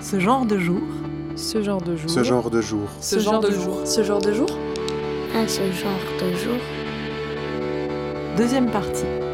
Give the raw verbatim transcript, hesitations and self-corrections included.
Ce genre de jour. Ce genre de jour. Ce genre de jour. Ce genre de jour. Ce genre de jour. À ce genre de jour. Deuxième partie.